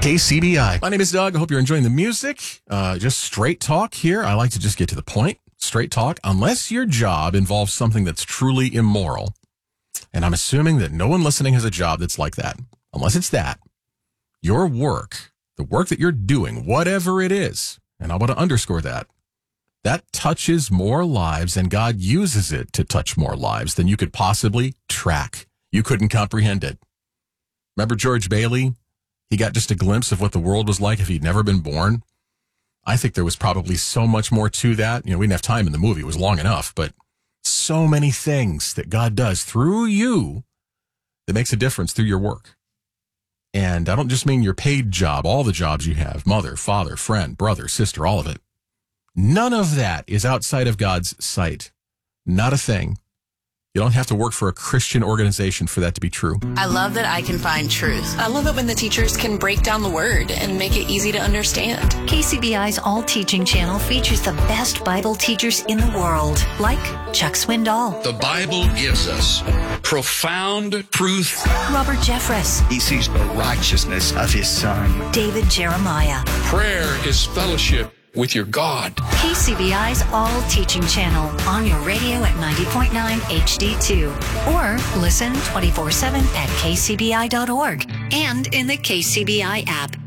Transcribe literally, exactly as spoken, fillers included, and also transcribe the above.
K C B I. My name is Doug. I hope you're enjoying the music. Uh, just straight talk here. I like to just get to the point. Straight talk. Unless your job involves something that's truly immoral, and I'm assuming that no one listening has a job that's like that. Unless it's that, your work, the work that you're doing, whatever it is, and I want to underscore that, that touches more lives and God uses it to touch more lives than you could possibly track. You couldn't comprehend it. Remember George Bailey? He got just a glimpse of what the world was like if he'd never been born. I think there was probably so much more to that. You know, we didn't have time in the movie. It was long enough, but so many things that God does through you that makes a difference through your work. And I don't just mean your paid job, all the jobs you have, mother, father, friend, brother, sister, all of it. None of that is outside of God's sight. Not a thing. You don't have to work for a Christian organization for that to be true. I love that I can find truth. I love it when the teachers can break down the word and make it easy to understand. K C B I's All Teaching channel features the best Bible teachers in the world, like Chuck Swindoll. The Bible gives us profound truth. Robert Jeffress. He sees the righteousness of his son. David Jeremiah. Prayer is fellowship with your God. K C B I's All Teaching channel on your radio at ninety point nine H D two. Or listen twenty-four seven at K C B I dot org and in the K C B I app.